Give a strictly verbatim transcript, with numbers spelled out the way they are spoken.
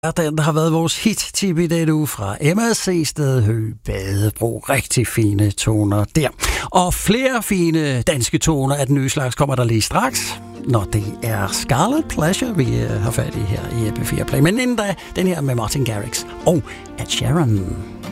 Den har været vores hit-tip i denne uge fra M S C Stedhø Badebro. Rigtig fine toner der. Og flere fine danske toner af den nye slags kommer der lige straks, når det er Scarlet Pleasure, vi har fat i her i P fire Play. Men inden da, den her med Martin Garrix og Ed Sheeran.